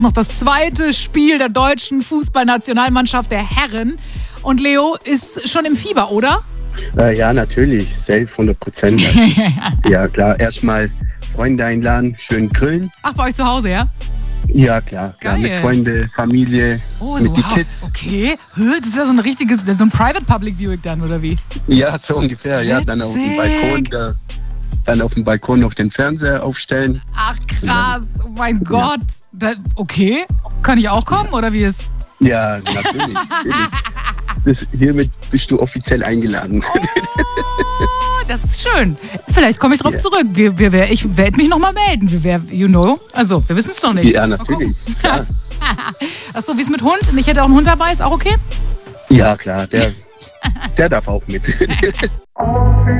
Noch das zweite Spiel der deutschen Fußballnationalmannschaft der Herren. Und Leo ist schon im Fieber, oder? Ja, natürlich. Safe, 100%. Ja, klar. Erstmal Freunde einladen, schön grillen. Ach, bei euch zu Hause, ja? Ja, klar. Mit Freunde, Familie, mit den Kids. Okay. Das ist ja so ein Private Public Viewing dann, oder wie? Ja, so ungefähr. Ja, dann auf dem Balkon. Dann auf dem Balkon noch den Fernseher aufstellen. Ach, krass. Oh mein Gott. Okay. Kann ich auch kommen, oder wie ist? Ja, natürlich. Hiermit bist du offiziell eingeladen. Oh, das ist schön. Vielleicht komme ich drauf zurück. Ich werde mich nochmal melden. Also, wir wissen es noch nicht. Ja, natürlich. Klar. Achso, wie ist mit Hund? Ich hätte auch einen Hund dabei, ist auch okay? Ja, klar. Der darf auch mit.